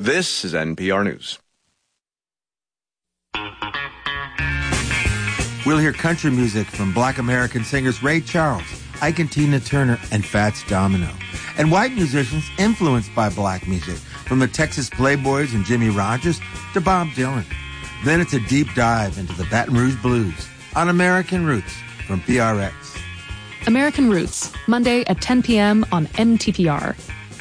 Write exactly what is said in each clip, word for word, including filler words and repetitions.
This is N P R News. We'll hear country music from Black American singers Ray Charles, Ike and Tina Turner, and Fats Domino. And white musicians influenced by black music, from the Texas Playboys and Jimmy Rogers to Bob Dylan. Then it's a deep dive into the Baton Rouge Blues on American Roots from P R X. American Roots, Monday at ten p.m. on M T P R.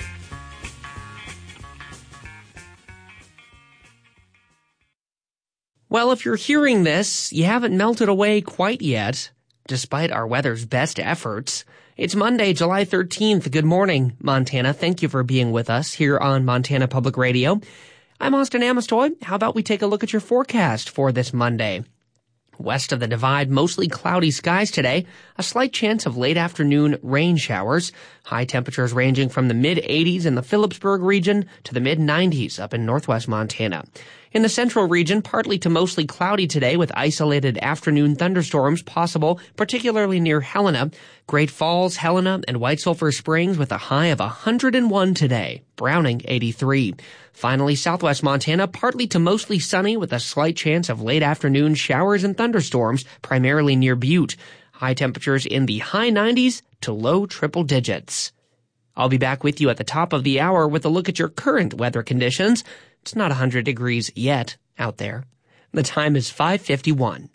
Well, if you're hearing this, you haven't melted away quite yet, despite our weather's best efforts. It's Monday, July thirteenth. Good morning, Montana. Thank you for being with us here on Montana Public Radio. I'm Austin Amestoy. How about we take a look at your forecast for this Monday? West of the Divide, mostly cloudy skies today. A slight chance of late afternoon rain showers. High temperatures ranging from the mid eighties in the Phillipsburg region to the mid nineties up in northwest Montana. In the central region, partly to mostly cloudy today with isolated afternoon thunderstorms possible, particularly near Helena. Great Falls, Helena, and White Sulphur Springs with a high of one hundred one today. Browning, eighty-three. Finally, southwest Montana, partly to mostly sunny with a slight chance of late afternoon showers and thunderstorms, primarily near Butte. High temperatures in the high nineties to low triple digits. I'll be back with you at the top of the hour with a look at your current weather conditions. It's not one hundred degrees yet out there. The time is five fifty-one.